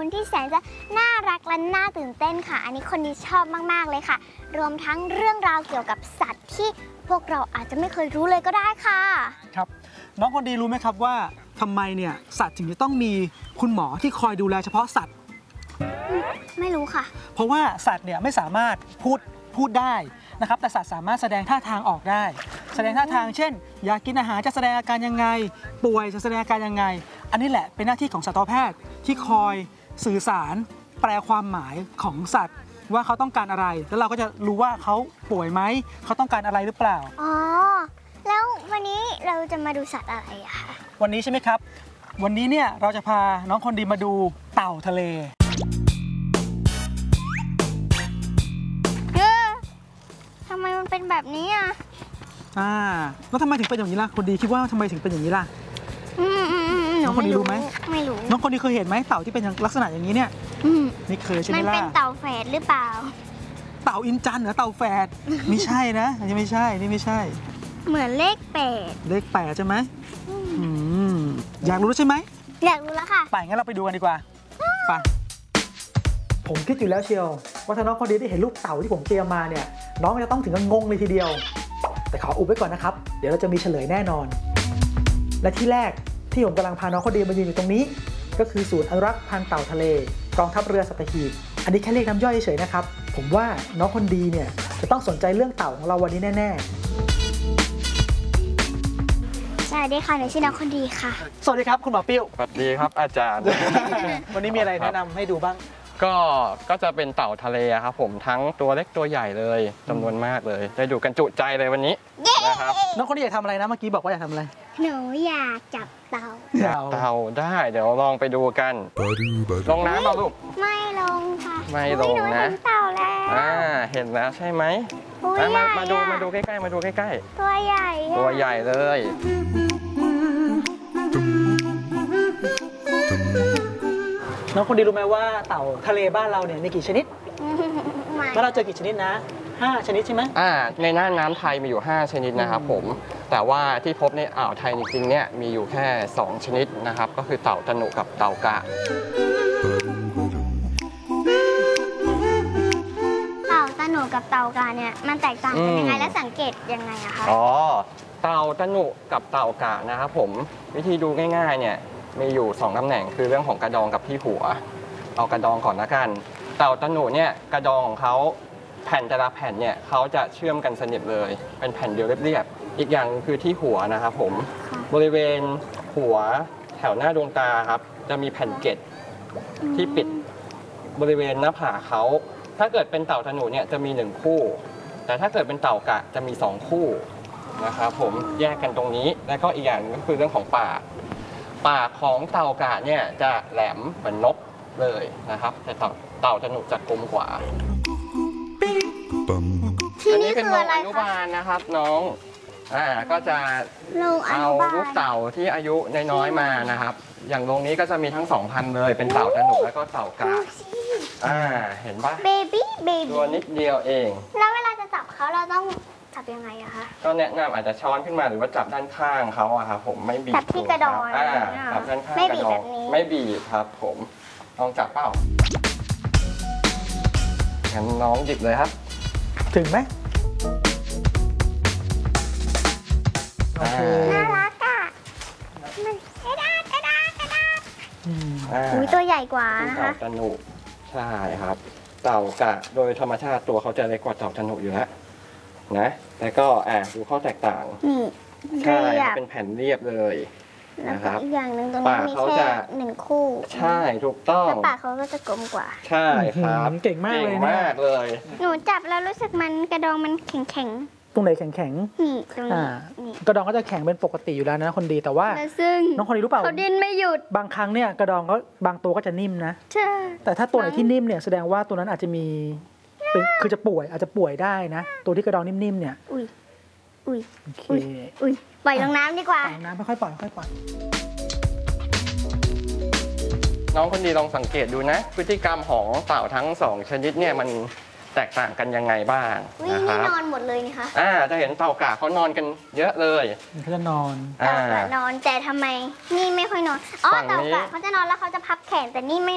ที่แสนจะน่ารักและน่าตื่นเต้นค่ะอันนี้คนดีชอบมากๆเลยค่ะรวมทั้งเรื่องราวเกี่ยวกับสัตว์ที่พวกเราอาจจะไม่เคยรู้เลยก็ได้ค่ะครับน้องคนดีรู้ไหมครับว่าทำไมเนี่ยสัตว์ถึงจะต้องมีคุณหมอที่คอยดูแลเฉพาะสัตว์ไม่รู้ค่ะเพราะว่าสัตว์เนี่ยไม่สามารถพูดได้นะครับแต่สัตว์สามารถแสดงท่าทางออกได้แสดงท่าทางเช่นอยากกินอาหารจะแสดงอาการยังไงป่วยจะแสดงอาการยังไงอันนี้แหละเป็นหน้าที่ของสัตวแพทย์ที่คอยสื่อสารแปลความหมายของสัตว์ว่าเขาต้องการอะไรแล้วเราก็จะรู้ว่าเขาป่วยไหมเขาต้องการอะไรหรือเปล่าอ๋อแล้ววันนี้เราจะมาดูสัตว์อะไรอะคะวันนี้ใช่ไหมครับวันนี้เนี่ยเราจะพาน้องคนดีมาดูเต่าทะเลทำไมมันเป็นแบบนี้อ่ะแล้วทำไมถึงเป็นอย่างนี้ล่ะคนดีคิดว่าทำไมถึงเป็นอย่างนี้ล่ะน้องคนดีรู้ไหมไม่รู้น้องคนดีเคยเห็นไหมเต่าที่เป็นลักษณะอย่างนี้เนี่ยไม่เคยใช่ไหมล่ะมันเป็นเต่าแฝดหรือเปล่าเต่าอินจันเหรอเต่าแฝดไม่ใช่นะอันนี้ไม่ใช่นี่ไม่ใช่เหมือนเลข 8ใช่ไหมอยากรู้ใช่ไหมอยากรู้แล้วค่ะไปงั้นเราไปดูกันดีกว่าไปผมคิดอยู่แล้วเชียวว่าถ้าน้องคนดีได้เห็นรูปเต่าที่ผมเตรียมมาเนี่ยน้องจะต้องถึงกับงงเลยทีเดียวแต่ขออุบไว้ก่อนนะครับเดี๋ยวเราจะมีเฉลยแน่นอนและที่แรกที่ผมกำลังพาน้องคนดีมายืนอยู่ตรงนี้ก็คือศูนย์อนุรักษ์พันธุ์เต่าทะเลกองทัพเรือสัตหีบอันนี้แค่เรียกน้ำย่อยเฉยๆนะครับผมว่าน้องคนดีเนี่ยจะต้องสนใจเรื่องเต่าของเราวันนี้แน่ๆสวัสดีค่ะหนูชื่อน้องคนดีค่ะสวัสดีครับคุณหมอปิ้วสวัสดีครับอาจารย์วันนี้มีอะไรแนะนำให้ดูบ้างก็จะเป็นเต่าทะเลครับผมทั้งตัวเล็กตัวใหญ่เลยจำนวนมากเลยได้ดูกันจุใจเลยวันนี้นะครับน้องคนดีอยากทำอะไรนะเมื่อกี้บอกว่าอยากทำอะไรหนูอยากจับเต่าได้เดี๋ยวลองไปดูกันลงน้ำมาลูกไม่ลงค่ะไม่ลงนะเห็นเต่าแล้วเห็นแล้วใช่ไหมมาดูใกล้ๆมาดูใกล้ๆตัวใหญ่เลยน้องคนดีรู้ไหมว่าเต่าทะเลบ้านเราเนี่ยมีกี่ชนิดแล้วเราเจอกี่ชนิดนะ5 ชนิดใช่ไหมในน่านน้ำไทยมีอยู่5 ชนิดนะครับผมแต่ว่าที่พบในอ่าวไทยจริงๆเนี่ยมีอยู่แค่2 ชนิดนะครับก็คือเต่าตะหนุกับเต่ากะเต่าตะหนุกับเต่ากะเนี่ยมันแตกต่างกันยังไงและสังเกตยังไงอะคะเต่าตะหนุกับเต่ากะนะครับผมวิธีดูง่ายๆเนี่ยมีอยู่2 ตำแหน่งคือเรื่องของกระดองกับที่หัวเอากระดองก่อนละกันเต่าตะหนุเนี่ยกระดองของเขาแผ่นแต่ละแผ่นเนี่ยเขาจะเชื่อมกันสนิทเลยเป็นแผ่นเดียวเรียบๆอีกอย่างคือที่หัวนะครับผมบริเวณหัวแถวหน้าดวงตาครับจะมีแผ่นเกล็ดที่ปิดบริเวณหน้าผากเขาถ้าเกิดเป็นเต่าตะหนุเนี่ยจะมี1 คู่แต่ถ้าเกิดเป็นเต่ากะจะมี2 คู่นะครับผมแยกกันตรงนี้และก็อีกอย่างก็คือเรื่องของปากของเต่ากะเนี่ยจะแหลมเหมือนนกเลยนะครับแต่เต่าตะหนุจะกลมกว่าที่นี่เป็นโรงอนุบาลนะครับน้องก็จะเอาลูกเต่าที่อายุน้อยๆมานะครับอย่างโรงนี้ก็จะมีทั้ง2 พันเลยเป็นเต่าตะหนุแล้วก็เต่ากะเห็นปะเบบี้ตัวนิดเดียวเองแล้วเวลาจะจับเขาเราต้องจับยังไงอะคะก็แนะนำอาจจะช้อนขึ้นมาหรือว่าจับด้านข้างเขาอะครับผมไม่บีบจับที่กระดองจับด้านข้างกระดองไม่บีบครับผมลองจับเปล่างั้นน้องหยิบเลยครับถึงไหมน่ารักอะมันกระดาษตัวใหญ่กว่านะคะเต่าตะหนุใช่ครับเต่ากะโดยธรรมชาติตัวเขาจะเล็กกว่าเต่าตะหนุอยู่แล้วนะแล้วก็ดูข้อแตกต่างใช่เป็นแผ่นเรียบเลยนะครับอีกอย่างหนึ่งตรงนี้มีแค่1 คู่ใช่ถูกต้องปากเขาก็จะกลมกว่าใช่ครับเก่งมากเลยหนูจับแล้วรู้สึกมันกระดองมันแข็งตรงไหนแข็งนี่ตรงนี้กระดองก็จะแข็งเป็นปกติอยู่แล้วนะคนดีแต่ว่าน้องคนดีรู้เปล่าเขาดิ้นไม่หยุดบางครั้งเนี่ยกระดองก็บางตัวก็จะนิ่มนะใช่แต่ถ้าตัวไหนที่นิ่มเนี่ยแสดงว่าตัวนั้นอาจจะมีคือจะป่วยอาจจะป่วยได้นะตัวที่กระดองนิ่มๆเนี่ยโอเคปล่อยลงน้ำดีกว่าปล่อยน้ำค่อยๆปล่อยน้องคนดีลองสังเกตดูนะพฤติกรรมของเต่าทั้ง2 ชนิดเนี่ยมันแตกต่างกันยังไงบ้างนะครับนี่นอนหมดเลยนี่คะจะเห็นเต่ากะเขานอนกันเยอะเลยเขาจะนอนเต่ากะนอนแต่ทำไมนี่ไม่ค่อยนอนเต่ากะเขาจะนอนแล้วเขาจะพับแขนแต่นี่ไม่